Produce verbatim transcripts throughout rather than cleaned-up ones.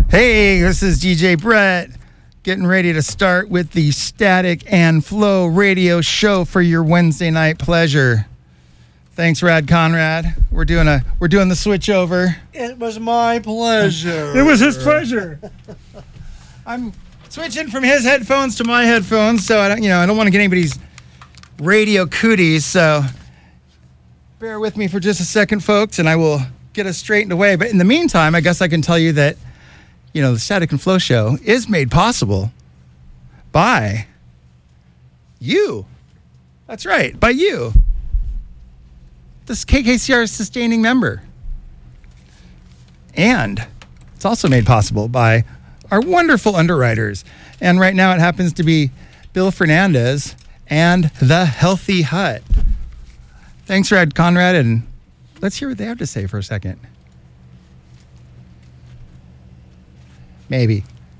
Hey, this is D J Brett, getting ready to start with the Static and Flow radio show for your Wednesday night pleasure. Thanks, Rad Conrad. We're doing a we're doing the switch over. It was my pleasure. It was his pleasure. I'm switching from his headphones to my headphones, so I don't, you know, I don't want to get anybody's radio cooties. So bear with me for just a second, folks, and I will get us straightened away. But in the meantime, I guess I can tell you that, you know, the Static and Flow show is made possible by you. That's right, by you. This K K C R sustaining member. And it's also made possible by our wonderful underwriters. And right now it happens to be Bill Fernandez and The Healthy Hut. Thanks, Rad Conrad, and let's hear what they have to say for a second. Maybe.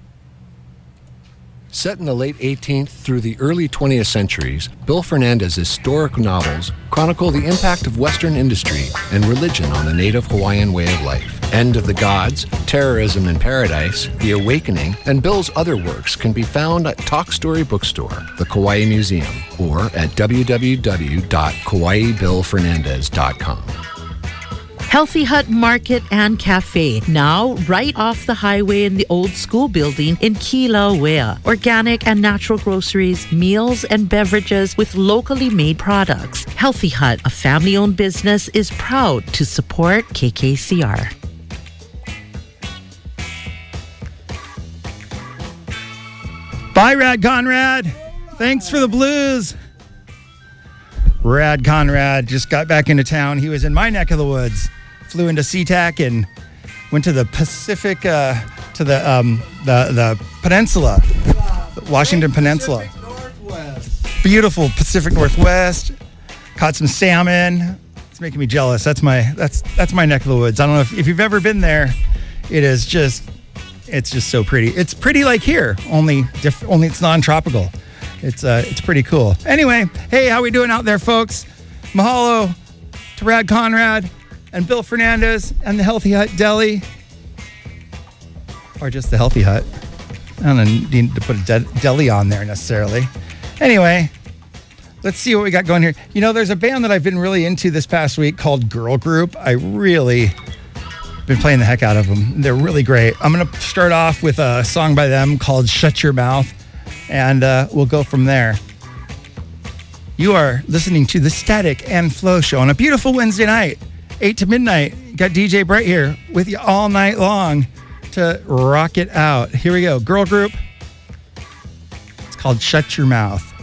Set in the late eighteenth through the early twentieth centuries, Bill Fernandez's historic novels chronicle the impact of Western industry and religion on the native Hawaiian way of life. End of the Gods, Terrorism in Paradise, The Awakening, and Bill's other works can be found at Talk Story Bookstore, the Kauai Museum, or at w w w dot kauai bill fernandez dot com. Healthy Hut Market and Cafe, now right off the highway in the old school building in Kilauea. Organic and natural groceries, meals and beverages with locally made products. Healthy Hut, a family-owned business, is proud to support K K C R. Bye, Rad Conrad. Thanks for the blues. Rad Conrad just got back into town. He was in my neck of the woods. Flew into SeaTac and went to the Pacific, uh, to the um, the the peninsula, the Washington Peninsula. Pacific Northwest. Beautiful Pacific Northwest. Caught some salmon. It's making me jealous. That's my that's that's my neck of the woods. I don't know if, if you've ever been there. It is just it's just so pretty. It's pretty like here, only diff, only it's non-tropical. It's uh it's pretty cool. Anyway, hey, how we doing out there, folks? Mahalo to Rad Conrad and Bill Fernandez and the Healthy Hut Deli. Or just the Healthy Hut. I don't need to put a de- deli on there necessarily. Anyway, let's see what we got going here. You know, there's a band that I've been really into this past week called Girl Group. I really been playing the heck out of them. They're really great. I'm going to start off with a song by them called Shut Your Mouth, and uh, we'll go from there. You are listening to the Static and Flow show on a beautiful Wednesday night. eight to midnight. Got D J Brett here with you all night long to rock it out. Here we go. Girl Group. It's called Shut Your Mouth.